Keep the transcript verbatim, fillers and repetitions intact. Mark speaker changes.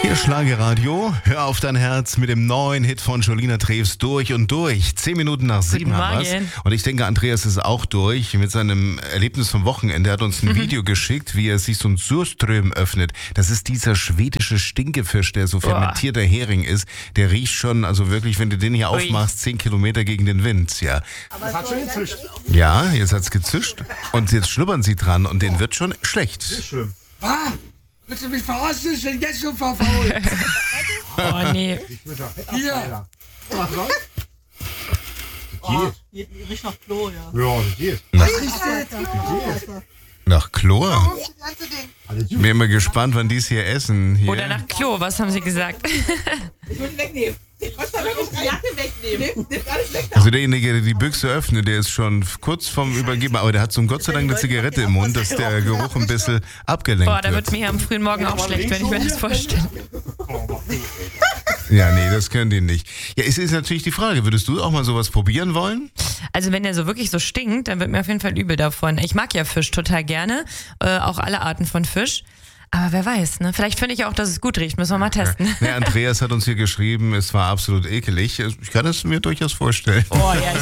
Speaker 1: Hier Schlagerradio, hör auf dein Herz mit dem neuen Hit von Jolina Treves durch und durch. Zehn Minuten nach sieben haben wir's. Und ich denke, Andreas ist auch durch mit seinem Erlebnis vom Wochenende. Er hat uns ein mhm. Video geschickt, wie er sich so ein Surström öffnet. Das ist dieser schwedische Stinkefisch, der so fermentierter Hering ist. Der riecht schon, also wirklich, wenn du den hier Ui. aufmachst, zehn Kilometer gegen den Wind. Ja.
Speaker 2: Aber das hat schon gezischt.
Speaker 1: Ja, jetzt hat's gezischt. Und jetzt schnuppern sie dran und denen wird schon schlecht.
Speaker 2: Sehr schlimm. Ah, willst du mich verarschen? Ich bin jetzt schon verfault.
Speaker 3: Oh nee.
Speaker 2: Hier. Was soll?
Speaker 4: Oh, die riecht nach Klo, ja.
Speaker 2: Ja, das geht.
Speaker 1: Nach,
Speaker 2: Das geht.
Speaker 1: nach Chlor? Ich bin immer gespannt, wann die es hier essen. Hier.
Speaker 3: Oder nach Klo, was haben sie gesagt?
Speaker 4: Ich würde wegnehmen. Ich muss da wirklich die Jacke wegnehmen. Nimm alles weg.
Speaker 1: Also derjenige, der die Büchse öffnet, der ist schon kurz vom Übergeben. Aber der hat so Gott sei Dank eine Zigarette im Mund, dass der Geruch ein bisschen abgelenkt
Speaker 3: Boah, da
Speaker 1: wird.
Speaker 3: wird mir am frühen Morgen auch schlecht, wenn ich mir das vorstelle.
Speaker 1: Ja, nee, das können die nicht. Ja, es ist natürlich die Frage, würdest du auch mal sowas probieren wollen?
Speaker 3: Also wenn der so wirklich so stinkt, dann wird mir auf jeden Fall übel davon. Ich mag ja Fisch total gerne, äh, auch alle Arten von Fisch. Aber wer weiß, ne? Vielleicht finde ich auch, dass es gut riecht. Müssen wir mal testen.
Speaker 1: Ja, Andreas hat uns hier geschrieben, es war absolut ekelig. Ich kann es mir durchaus vorstellen.
Speaker 3: Oh ja.